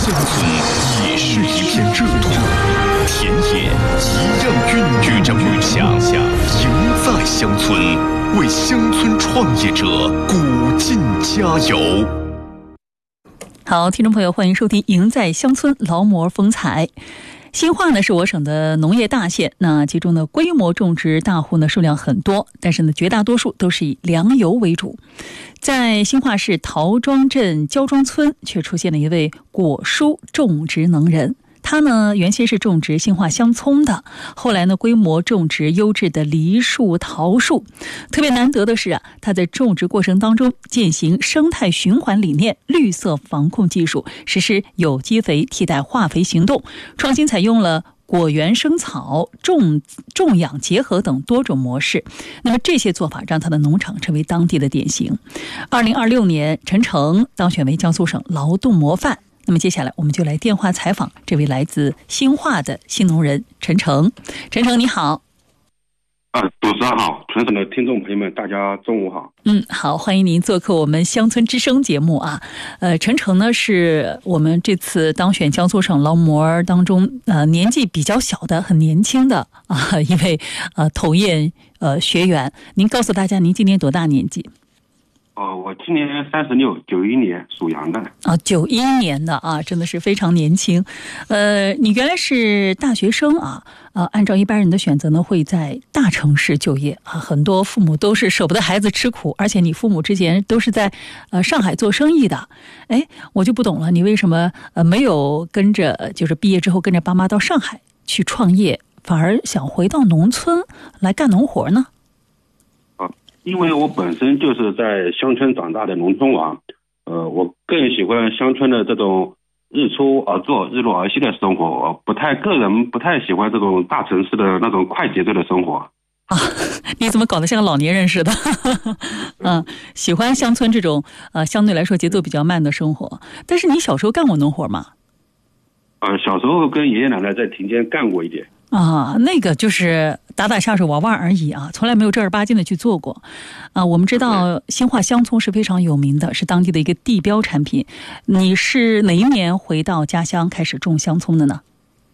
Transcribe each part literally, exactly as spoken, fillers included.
乡村也是一片热土，田野一样孕育着梦想。赢在乡村，为乡村创业者鼓劲加油。 好，听众朋友，欢迎收听《赢在乡村劳模风采》。新化呢是我省的农业大县，那其中的规模种植大户呢数量很多，但是呢绝大多数都是以粮油为主。在新化市陶庄镇焦庄村却出现了一位果蔬种植能人。他呢原先是种植新化香葱的，后来呢规模种植优质的梨树、桃树。特别难得的是啊，他在种植过程当中践行生态循环理念、绿色防控技术，实施有机肥替代化肥行动，创新采用了果园生草、种种养结合等多种模式。那么这些做法让他的农场成为当地的典型。二零二六年，陈诚当选为江苏省劳动模范。那么接下来我们就来电话采访这位来自新化的新农人陈诚。陈诚你好。 啊，主持人好，全省的听众朋友们，大家中午好。 嗯，好，欢迎您做客我们乡村之声节目啊。呃，陈诚呢是我们这次当选江苏省劳模当中呃年纪比较小的、很年轻的啊一位呃投验呃学员。您告诉大家您今年多大年纪？ 哦，我今年三十六，九一年属羊的。 啊，九一年的啊，真的是非常年轻。呃，你原来是大学生啊，呃，按照一般人的选择呢，会在大城市就业啊。很多父母都是舍不得孩子吃苦，而且你父母之前都是在呃上海做生意的。哎，我就不懂了，你为什么呃没有跟着，就是毕业之后跟着爸妈到上海去创业，反而想回到农村来干农活呢？ 因为我本身就是在乡村长大的农村娃，呃，我更喜欢乡村的这种日出而作、日落而息的生活，我不太个人不太喜欢这种大城市的那种快节奏的生活。 啊，你怎么搞得像个老年人似的？嗯，喜欢乡村这种呃相对来说节奏比较慢的生活。但是你小时候干过农活吗？ 呃，小时候跟爷爷奶奶在田间干过一点。 啊，那个就是打打下手玩玩而已啊，从来没有正儿八经的去做过。啊，我们知道新化香葱是非常有名的，是当地的一个地标产品。你是哪一年回到家乡开始种香葱的呢？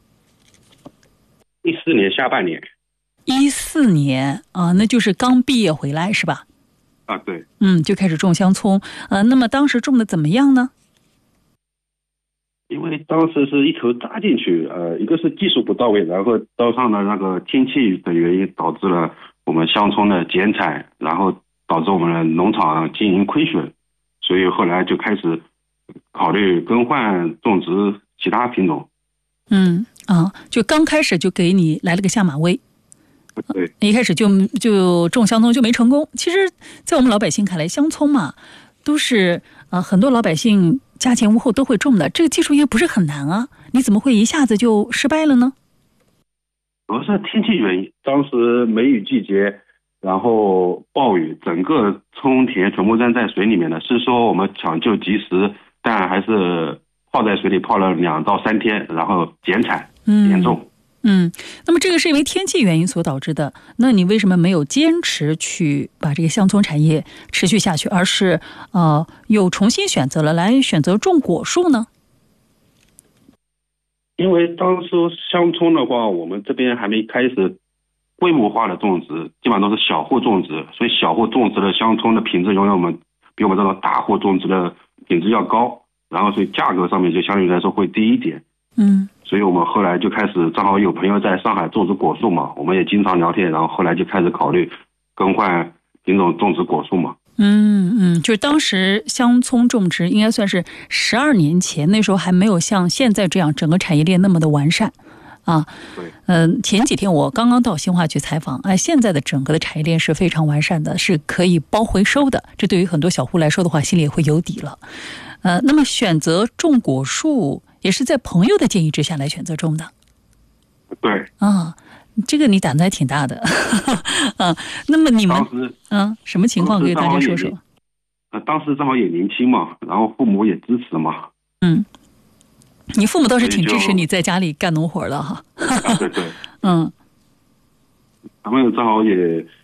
一四年下半年。 一四年啊，那就是刚毕业回来是吧？ 啊，对。 嗯，就开始种香葱。呃，那么当时种的怎么样呢？ 因为当时是一头扎进去，呃，一个是技术不到位，然后加上了那个天气的原因，导致了我们香葱的减产，然后导致我们的农场经营亏损，所以后来就开始考虑更换种植其他品种。 嗯啊，就刚开始就给你来了个下马威。 对， 一开始就就种香葱就没成功。其实，在我们老百姓看来，香葱嘛，都是啊、呃、很多老百姓家前屋后都会种的，这个技术也不是很难啊，你怎么会一下子就失败了呢？ 主要是天气原因，当时梅雨季节，然后暴雨，整个葱田全部扔在水里面的。是说我们抢救及时，但还是泡在水里泡了两到三天，然后减产严重。 嗯，那么这个是因为天气原因所导致的，那你为什么没有坚持去把这个香葱产业持续下去，而是呃又重新选择了来选择种果树呢？ 因为当时香葱的话，我们这边还没开始规模化的种植，基本上都是小户种植，所以小户种植的香葱的品质永远我们比我们这种大户种植的品质要高，然后所以价格上面就相对来说会低一点。 嗯， 所以我们后来就开始，正好有朋友在上海种植果树嘛，我们也经常聊天，然后后来就开始考虑更换品种种植果树嘛。 嗯嗯，就是当时香葱种植应该算是十二年前，那时候还没有像现在这样整个产业链那么的完善啊。 对。 嗯、呃，前几天我刚刚到新化去采访，哎、呃，现在的整个的产业链是非常完善的，是可以包回收的。这对于很多小户来说的话，心里也会有底了。呃，那么选择种果树也是在朋友的建议之下来选择种的。 对。 啊。这个你胆子还挺大的，啊，那么你们嗯、啊、什么情况可以大家说说？ 呃，当时正好也年轻嘛，然后父母也支持嘛。 嗯，你父母倒是挺支持你在家里干农活的哈。 啊、对对。 嗯， 他们正好也